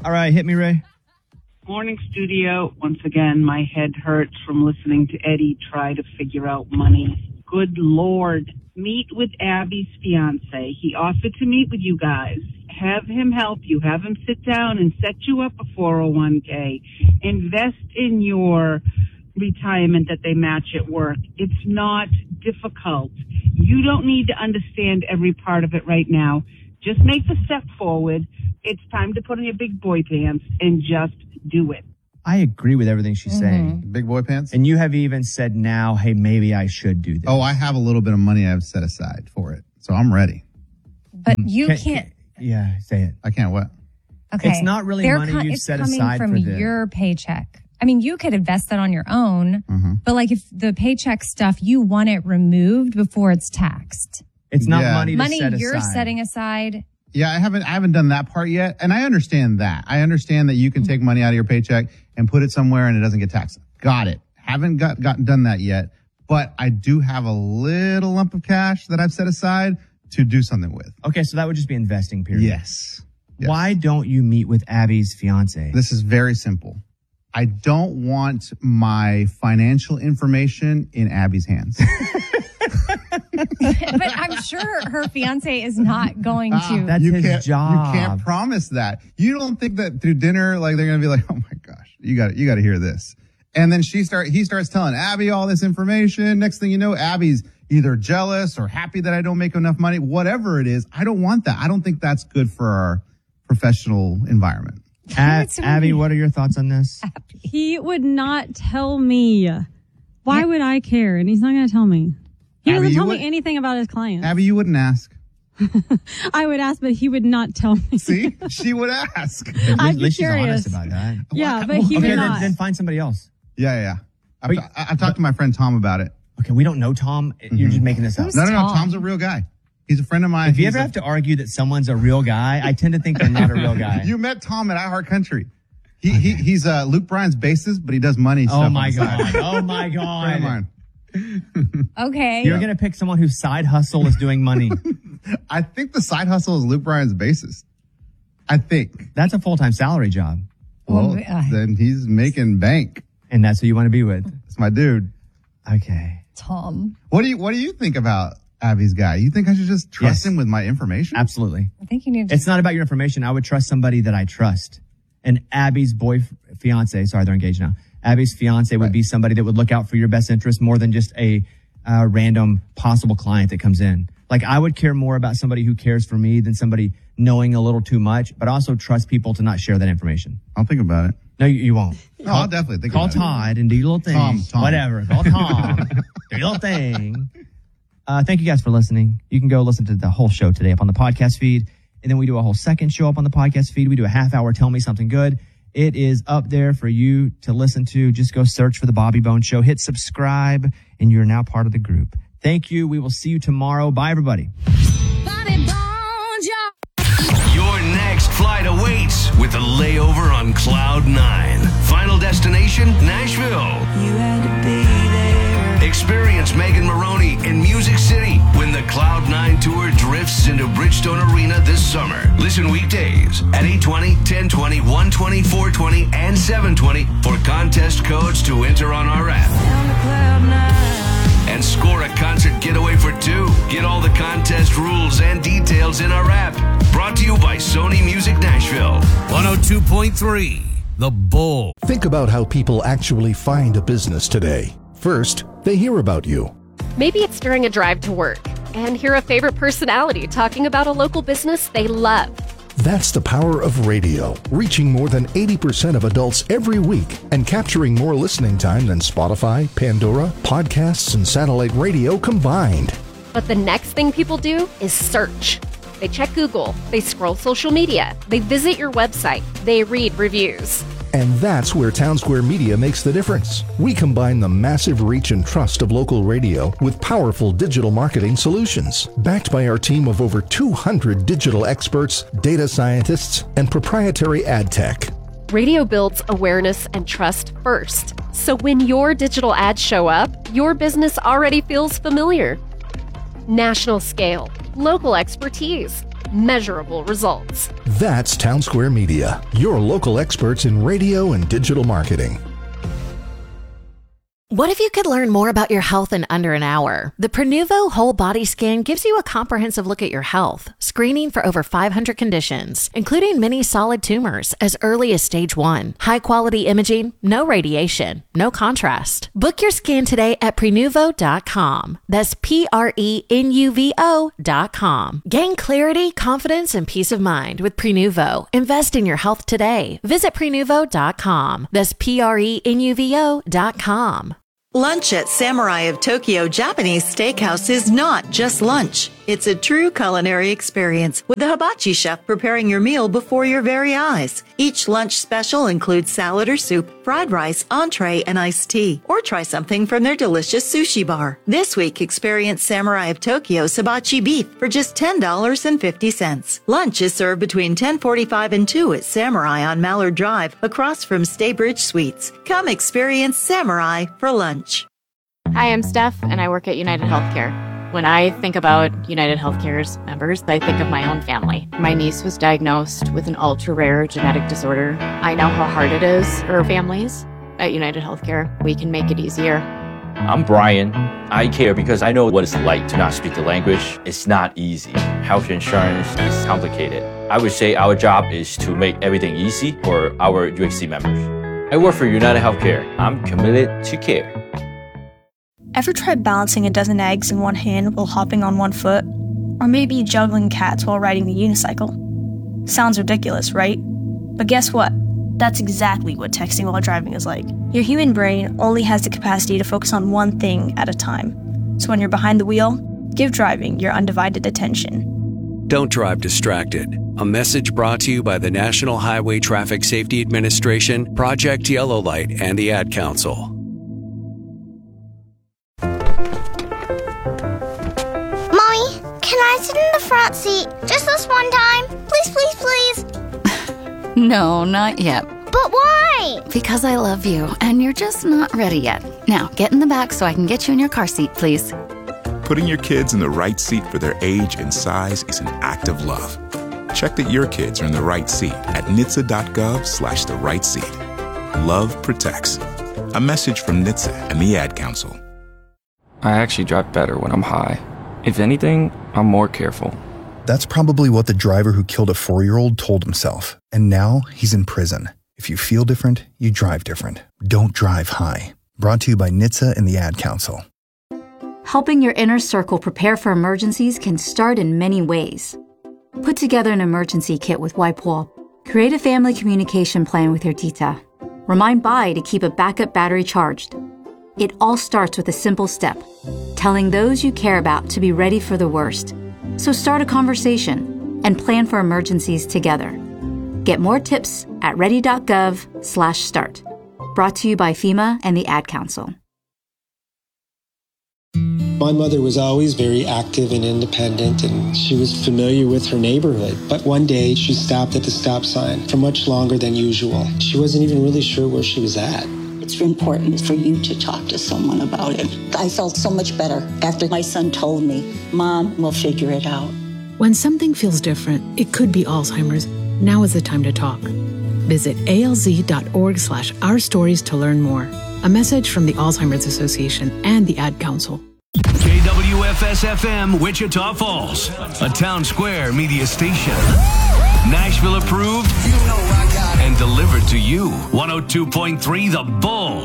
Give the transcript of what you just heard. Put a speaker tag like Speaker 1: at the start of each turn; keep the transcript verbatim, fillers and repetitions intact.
Speaker 1: All right, hit me, Ray.
Speaker 2: Morning, studio. Once again, my head hurts from listening to Eddie try to figure out money. Good Lord. Meet with Abby's fiance. He offered to meet with you guys. Have him help you. Have him sit down and set you up a four oh one k. Invest in your retirement that they match at work. It's not difficult. You don't need to understand every part of it right now. Just make the step forward. It's time to put on your big boy pants and just do it.
Speaker 1: I agree with everything she's mm-hmm. saying.
Speaker 3: Big boy pants?
Speaker 1: And you have even said now, hey, maybe I should do this.
Speaker 3: Oh, I have a little bit of money I've set aside for it. So I'm ready.
Speaker 4: But you
Speaker 1: Can-
Speaker 4: can't.
Speaker 1: Yeah, say it.
Speaker 3: I can't what?
Speaker 4: Okay.
Speaker 1: It's not really
Speaker 4: They're
Speaker 1: money
Speaker 4: com-
Speaker 1: you've
Speaker 4: it's
Speaker 1: set
Speaker 4: coming
Speaker 1: aside
Speaker 4: from
Speaker 1: for this.
Speaker 4: your paycheck. I mean, you could invest that on your own,
Speaker 3: Mm-hmm.
Speaker 4: but like if the paycheck stuff, you want it removed before it's taxed.
Speaker 1: It's not
Speaker 3: Yeah.
Speaker 1: money to
Speaker 4: Money
Speaker 1: set
Speaker 4: you're
Speaker 1: aside.
Speaker 4: setting aside.
Speaker 3: Yeah, I haven't I haven't done that part yet. And I understand that. I understand that you can take money out of your paycheck and put it somewhere and it doesn't get taxed. Got it. Haven't got gotten done that yet. But I do have a little lump of cash that I've set aside to do something with.
Speaker 1: Okay, so that would just be investing, period.
Speaker 3: Yes. Yes.
Speaker 1: Why don't you meet with Abby's fiance?
Speaker 3: This is very simple. I don't want my financial information in Abby's hands.
Speaker 4: But I'm sure her fiance is not going to.
Speaker 1: That's
Speaker 3: you
Speaker 1: his
Speaker 3: can't,
Speaker 1: job.
Speaker 3: You can't promise that. You don't think that through dinner, like they're going to be like, oh my gosh, you got you got to hear this. And then she start, he starts telling Abby all this information. Next thing you know, Abby's either jealous or happy that I don't make enough money, whatever it is. I don't want that. I don't think that's good for our professional environment.
Speaker 1: A- Abby, what are your thoughts on this?
Speaker 5: He would not tell me. Why would I care? And he's not going to tell me. He
Speaker 3: Abby,
Speaker 5: doesn't
Speaker 3: you
Speaker 5: tell
Speaker 3: would-
Speaker 5: me anything about his clients.
Speaker 3: Abby, you wouldn't ask.
Speaker 5: I would ask, but he would not tell me.
Speaker 3: See, she would ask.
Speaker 1: At least,
Speaker 5: I'd
Speaker 1: at
Speaker 5: be
Speaker 1: least she's honest
Speaker 5: curious.
Speaker 1: about that.
Speaker 5: Yeah, but he
Speaker 1: Okay,
Speaker 5: would
Speaker 1: then,
Speaker 5: not.
Speaker 1: then find somebody else.
Speaker 3: Yeah, yeah. yeah. I've,
Speaker 1: Wait,
Speaker 3: ta- I've talked to my friend Tom about it.
Speaker 1: Okay, we don't know Tom. You're just making this up.
Speaker 4: Who's
Speaker 3: No, no, no.
Speaker 4: Tom?
Speaker 3: Tom's a real guy. He's a friend of mine.
Speaker 1: If you
Speaker 3: He's
Speaker 1: ever
Speaker 3: a-
Speaker 1: have to argue that someone's a real guy, I tend to think they're not a real guy.
Speaker 3: You met Tom at iHeart Country. He, he he's uh, Luke Bryan's bassist, but he does money stuff.
Speaker 1: Oh
Speaker 3: on
Speaker 1: my
Speaker 3: the side.
Speaker 1: god! Oh my
Speaker 3: Friend of
Speaker 1: god!
Speaker 3: mine.
Speaker 4: Okay.
Speaker 1: You're gonna pick someone whose side hustle is doing money.
Speaker 3: I think the side hustle is Luke Bryan's bassist. I think.
Speaker 1: That's a full time salary job,
Speaker 3: Well,
Speaker 4: Well, uh,
Speaker 3: then he's making bank.
Speaker 1: and that's who you want to be with.
Speaker 3: That's my dude.
Speaker 1: Okay,
Speaker 4: Tom.
Speaker 3: What do you What do you think about Abby's guy? You think I should just trust
Speaker 1: Yes.
Speaker 3: him with my information?
Speaker 1: absolutely.
Speaker 4: I think you need to.
Speaker 1: It's not about your information. I would trust somebody that I trust. And Abby's boy, fiance, sorry, they're engaged now. Abby's fiance would
Speaker 3: Right.
Speaker 1: be somebody that would look out for your best interest more than just a uh, random possible client that comes in. Like, I would care more about somebody who cares for me than somebody knowing a little too much, but also trust people to not share that information.
Speaker 3: I'll think about it.
Speaker 1: No, you, you won't.
Speaker 3: No, I'll definitely think
Speaker 1: Call
Speaker 3: about it.
Speaker 1: Todd and do your little thing.
Speaker 3: Tom, Tom.
Speaker 1: Whatever. Call Tom. Do your little thing. Uh, thank you guys for listening. You can go listen to the whole show today up on the podcast feed. And then we do a whole second show up on the podcast feed. We do a half hour Tell Me Something Good. It is up there for you to listen to. Just go search for the Bobby Bones Show. Hit subscribe, and you're now part of the group. Thank you. We will see you tomorrow. Bye, everybody.
Speaker 6: Your next flight awaits with a layover on Cloud nine. Final destination, Nashville.
Speaker 7: You had to be there.
Speaker 6: Experience Megan Maroney in Music City when the Cloud nine Tour drifts into Bridgestone Arena this summer. Listen weekdays at eight twenty, ten twenty, one twenty, four twenty, and seven twenty for contest codes to enter on our app.
Speaker 7: Down to cloud nine.
Speaker 6: And score a concert getaway for two. Get all the contest rules and details in our app. Brought to you by Sony Music Nashville. one oh two point three, The Bull.
Speaker 8: Think about how people actually find a business today. First, they hear about you.
Speaker 9: Maybe it's during a drive to work and hear a favorite personality talking about a local business they love.
Speaker 8: That's the power of radio, reaching more than eighty percent of adults every week and capturing more listening time than Spotify, Pandora, podcasts, and satellite radio combined.
Speaker 9: But the next thing people do is search. They check Google, they scroll social media, they visit your website, they read reviews.
Speaker 8: And that's where Town Square Media makes the difference. We combine the massive reach and trust of local radio with powerful digital marketing solutions, backed by our team of over two hundred digital experts, data scientists, and proprietary ad tech.
Speaker 9: Radio builds awareness and trust first. So when your digital ads show up, your business already feels familiar. National scale, local expertise, measurable results.
Speaker 8: That's Town Square Media, your local experts in radio and digital marketing.
Speaker 10: What if you could learn more about your health in under an hour? The Prenuvo Whole Body Scan gives you a comprehensive look at your health, screening for over five hundred conditions, including many solid tumors as early as stage one. High-quality imaging, no radiation, no contrast. Book your scan today at Prenuvo dot com. That's P R E N U V O dot com. Gain clarity, confidence, and peace of mind with Prenuvo. Invest in your health today. Visit Prenuvo dot com. That's P R E N U V O dot com.
Speaker 11: Lunch at Samurai of Tokyo Japanese Steakhouse is not just lunch. It's a true culinary experience with the hibachi chef preparing your meal before your very eyes. Each lunch special includes salad or soup, fried rice, entree, and iced tea. Or try something from their delicious sushi bar. This week, experience Samurai of Tokyo's hibachi beef for just ten dollars and fifty cents. Lunch is served between ten forty-five and two at Samurai on Mallard Drive, across from Staybridge Suites. Come experience Samurai for lunch.
Speaker 12: Hi, I'm Steph, and I work at United Healthcare. When I think about United Healthcare's members, I think of my own family. My niece was diagnosed with an ultra-rare genetic disorder. I know how hard it is for families. At United Healthcare, we can make it easier.
Speaker 13: I'm Brian. I care because I know what it's like to not speak the language. It's not easy. Health insurance is complicated. I would say our job is to make everything easy for our U H C members. I work for United Healthcare. I'm committed to care.
Speaker 14: Ever tried balancing a dozen eggs in one hand while hopping on one foot? Or maybe juggling cats while riding the unicycle? Sounds ridiculous, right? But guess what? That's exactly what texting while driving is like. Your human brain only has the capacity to focus on one thing at a time. So when you're behind the wheel, give driving your undivided attention.
Speaker 15: Don't drive distracted. A message brought to you by the National Highway Traffic Safety Administration, Project Yellow Light, and the Ad Council.
Speaker 16: Can I sit in the front seat just this one time? Please, please, please.
Speaker 17: No, not yet.
Speaker 16: But why?
Speaker 17: Because I love you, and you're just not ready yet. Now, get in the back so I can get you in your car seat, please.
Speaker 18: Putting your kids in the right seat for their age and size is an act of love. Check that your kids are in the right seat at N H T S A dot gov slash the right seat. Love protects. A message from N H T S A and the Ad Council.
Speaker 19: I actually drive better when I'm high. If anything, I'm more careful.
Speaker 20: That's probably what the driver who killed a four-year-old told himself. And now he's in prison. If you feel different, you drive different. Don't drive high. Brought to you by N H T S A and the Ad Council.
Speaker 21: Helping your inner circle prepare for emergencies can start in many ways. Put together an emergency kit with WIPEWALL. Create a family communication plan with your tita. Remind Bai to keep a backup battery charged. It all starts with a simple step, telling those you care about to be ready for the worst. So start a conversation and plan for emergencies together. Get more tips at ready dot gov slash start. Brought to you by FEMA and the Ad Council.
Speaker 22: My mother was always very active and independent, and she was familiar with her neighborhood. But one day, she stopped at the stop sign for much longer than usual. She wasn't even really sure where she was at.
Speaker 23: It's important for you to talk to someone about it. I felt so much better after my son told me, Mom, we'll figure it out.
Speaker 24: When something feels different, it could be Alzheimer's. Now is the time to talk. Visit A L Z dot org slash our stories to learn more. A message from the Alzheimer's Association and the Ad Council.
Speaker 6: K W F S F M, Wichita Falls, a Town Square media station. Nashville approved and delivered to you. one oh two point three The Bull.